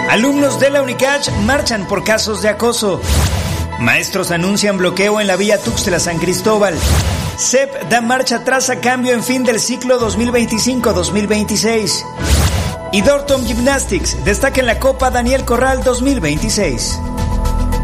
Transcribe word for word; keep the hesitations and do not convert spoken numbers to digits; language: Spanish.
Alumnos de la Unicach marchan por casos de acoso. Maestros anuncian bloqueo en la vía Tuxtla-San Cristóbal. C E P da marcha atrás a cambio en fin del ciclo dos mil veinticinco dos mil veintiséis. Y Dortmund Gymnastics destaca en la Copa Daniel Corral dos mil veintiséis.